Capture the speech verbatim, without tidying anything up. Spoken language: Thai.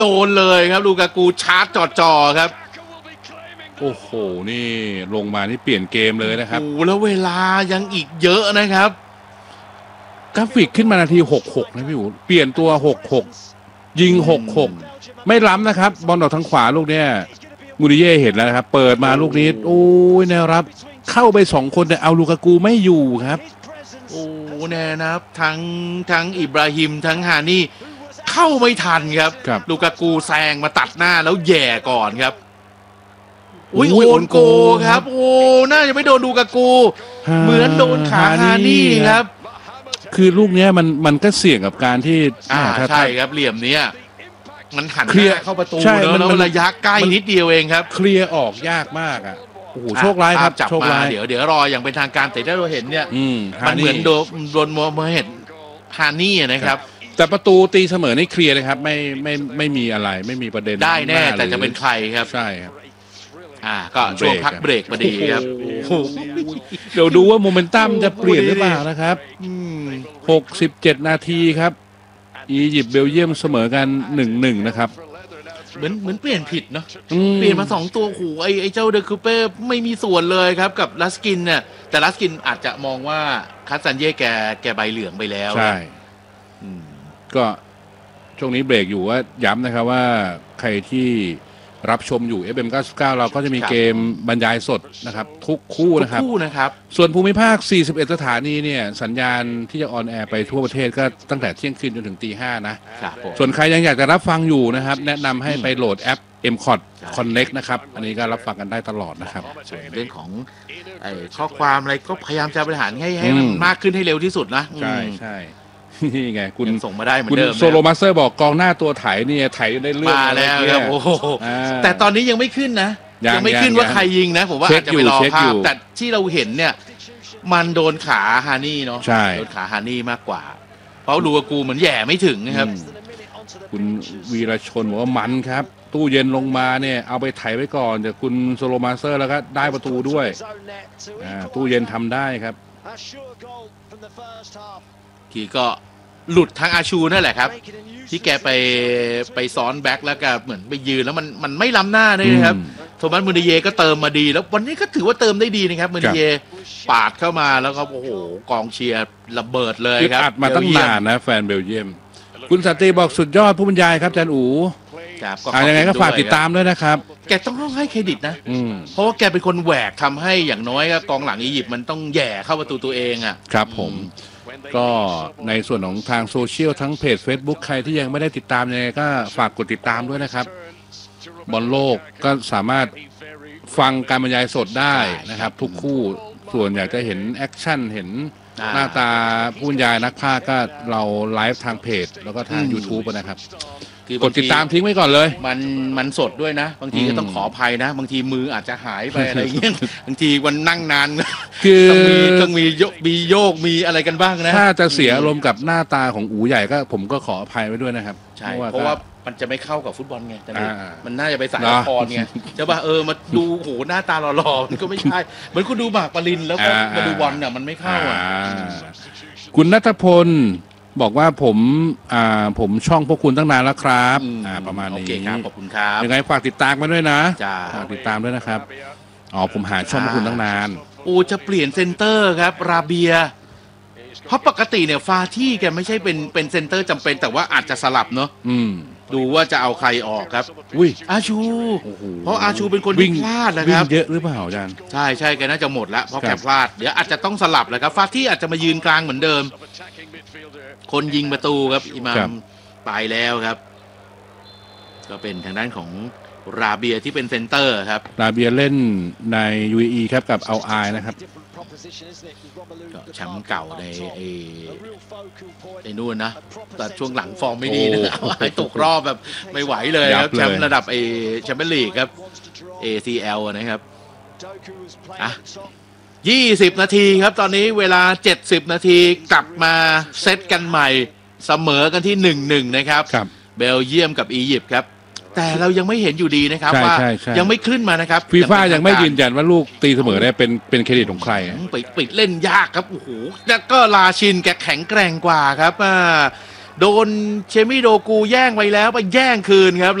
โดนเลยครับลูกากูชาร์จจ่อๆครับโอ้โหนี่ลงมานี่เปลี่ยนเกมเลยนะครับโอ้แล้วเวลายังอีกเยอะนะครับกราฟิกขึ้นมานาทีหกสิบหกนะพี่อู๋เปลี่ยนตัวหกสิบหกยิงหกสิบหกไม่ล้ำนะครับบอลออกทางขวาลูกเนี้ยมูริเย่เห็นแล้วนะครับเปิดมาลูกนี้โอ้ยแนวรับเข้าไปสองคนแต่เอาลูกากูไม่อยู่ครับโอ้แน่นะครับทั้งทั้งอิบราฮิมทั้งฮานี่เข้าไม่ทันครับลูกากูแซงมาตัดหน้าแล้วแย่ก่อนครับอุ้ยโอนโกครับโอ้น่าจะไม่โดนลูกากูเหมือนโดนขาฮานี่ครับคือลูกเนี้ยมันมันก็เสี่ยงกับการที่อ่าใช่ครับเหลี่ยมเนี้ยมันหันหน้าเข้าประตูแล้วระยะใกล้นิดเดียวเองครับเคลียร์ออกยากมากอ่ะโอ้โหโชคร้ายครับจับมาเดี๋ยวเดี๋ยวรออย่างเป็นทางการแต่ถ้าเราเห็นเนี่ยมันเหมือนโดนโดนโมเห็นฮานี่นะครับแต่ประตูตีเสมอนี่เคลียร์เลยครับไม่ไม่ไม่มีอะไรไม่มีประเด็นได้แน่แต่จะเป็นใครครับใช่ครับอ่าก็ช่วงพักเบรกพอดีครับเดี๋ยวดูว่าโมเมนตัมจะเปลี่ยนหรือเปล่านะครับหกสิบเจ็ดนาทีครับอียิปต์เบลเยียมเสมอกัน หนึ่งหนึ่ง นะครับเหมือนเหมือนเปลี่ยนผิดเนาะเปลี่ยนมาสองตัวหูไอไอเจ้าเดคูเป้ไม่มีส่วนเลยครับกับลัสกินเนี่ยแต่ลัสกินอาจจะมองว่าคัสซันเย่แกแกใบเหลืองไปแล้วใช่ก็ช่วงนี้เบรกอยู่ว่าย้ำนะครับว่าใครที่รับชมอยู่ เอฟ เอ็ม เก้าสิบเก้าเราก็จะมีเกมบรรยายสดนะครับทุกคู่นะครับทุกคู่นะครับส่วนภูมิภาคสี่สิบเอ็ดสถานีเนี่ยสัญญาณที่จะออนแอร์ไปทั่วประเทศก็ตั้งแต่เที่ยงคืนจนถึงตีห้านะส่วนใครยังอยากจะรับฟังอยู่นะครับแนะนำให้ไปโหลดแอป เอ็ม คอท Connect นะครับอันนี้ก็รับฟังกันได้ตลอดนะครับเรื่องของไอ้ข้อความอะไรก็พยายามจะบริหารให้ให้มันมากขึ้นให้เร็วที่สุดนะใช่ใช่นี่ไงคุณส่งมาได้เหมือนเดิมโซโลมาสเตอร์บอกกองหน้าตัวไถเนี่ยไถได้เรื่องมาแล้วครับโอ้โหแต่ตอนนี้ยังไม่ขึ้นนะยังไม่ขึ้นว่าใครยิงนะผมว่าอาจจะไปรอภาพแต่ที่เราเห็นเนี่ยมันโดนขาฮานี่เนาะโดนขาฮานี่มากกว่าเพราะลูกากูเหมือนแย่ไม่ถึงนะครับคุณวีรชนบอกว่ามันครับตู้เย็นลงมาเนี่ยเอาไปไถไว้ก่อนจากคุณโซโลมาสเตอร์แล้วก็ได้ประตูด้วยตู้เย็นทำได้ครับกี่ก็หลุดทางอาชูนั่นแหละครับที่แกไปไปซ้อนแบ็คแล้วก็เหมือนไปยืนแล้วมันมันไม่ล้ำหน้าเลยนะครับโทมัสมูนิเย่ก็เติมมาดีแล้ววันนี้ก็ถือว่าเติมได้ดีนะครับมูนิเย่ปาดเข้ามาแล้วก็โอ้โหกองเชียร์ระเบิดเลยครับอัดมาตั้งนานนะแฟนเบลเยียมคุณสันติบอกสุดยอดผู้บรรยายครับอาจารย์อู๋ยังไงก็ฝากติดตามด้วยนะครับแกต้องต้องให้เครดิตนะเพราะว่าแกเป็นคนแหวกทำให้อย่างน้อยก็กองหลังอียิปต์มันต้องแย่เข้าประตูตัวเองอ่ะครับผมก็ในส่วนของทางโซเชียลทั้งเพจ Facebook ใครที่ยังไม่ได้ติดตามยังไงก็ฝากกดติดตามด้วยนะครับบอลโลกก็สามารถฟังการบรรยายสดได้นะครับทุกคู่ส่วนอยากจะเห็นแอคชั่นเห็นหน้าตาผู้บรรยายนักพากย์ก็เราไลฟ์ทางเพจแล้วก็ทาง YouTube นะครับกดติดตามทิ้งไว้ก่อนเลยมันมันสดด้วยนะบางทีก็ต้องขออภัยนะบางทีมืออาจจะหายไปอะไรเงี้ยบางทีวันนั่งนานคือต้องมีต้องมีโยกมีโยกมีอะไรกันบ้างนะถ้าจะเสียอารมณ์กับหน้าตาของอู๋ใหญ่ก็ผมก็ขออภัยไว้ด้วยนะครับใช่เพราะว่ามันจะไม่เข้ากับฟุตบอลไงแต่มันน่าจะไปสายละครไงใช่ป่ะเออมาดูโหหน้าตาหล่อๆมันก็ไม่ใช่เหมือนคุณดูหมากปรินแล้วก็มาดูบอลเนี่ยมันไม่เข้าอ่ะคุณณัฐพลบอกว่าผมอ่าผมช่องพวกคุณตั้งนานแล้วครับอ่าประมาณนี้โอเคครับขอบคุณครับยังไงฝากติดตามมาด้วยนะจ้าติดตามด้วยนะครับอ๋อผมหาช่องพวกคุณตั้งนานโอ้จะเปลี่ยนเซนเตอร์ครับราเบียเพราะปกติเนี่ยฟาที่แกไม่ใช่เป็นเป็นเซนเตอร์จำเป็นแต่ว่าอาจจะสลับเนาะดูว่าจะเอาใครออกครับอุ้ยอาชูเพราะอาชูเป็นคนวิ่งพลาดนะครับวิ่งเยอะหรือเปล่าอาจารย์ใช่ใช่แกน่าจะหมดแล้วเพราะแกพลาดเดี๋ยวอาจจะต้องสลับแหละครับฟาที่อาจจะมายืนกลางเหมือนเดิมคนยิงประตูครับอิหม่ามไปแล้วครับก็เป็นทางด้านของราเบียที่เป็นเซนเตอร์ครับราเบียเล่นใน ยู เอ อี ครับกับอัลไอนะครับแชมป์เก่าในไอ้ไอ้นู่นนะแต่ช่วงหลังฟอร์มไม่ดีนะไอ้ตกรอบแบบไม่ไหวเลยครับแชมป์ระดับไอ้แชมเปี้ยนลีกครับ เอ ซี แอล นะครับอ่ะยี่สิบนาทีครับตอนนี้เวลาเจ็ดสิบนาทีกลับมาเซตกันใหม่เสมอกันที่ หนึ่งหนึ่ง นะครับเบลเยียมกับอียิปต์ครับแต่เรายังไม่เห็นอยู่ดีนะครับว่ายังไม่ขึ้นมานะครับฟีฟ่ายังไม่ยืนยันว่าลูกตีเสมอได้เป็นเป็นเครดิตของใครปิดปิดเล่นยากครับโอ้โหแล้วก็ลาชินแกแข็งแกร่งกว่าครับโดนเชมิโดกูแย่งไปแล้วไปแย่งคืนครับ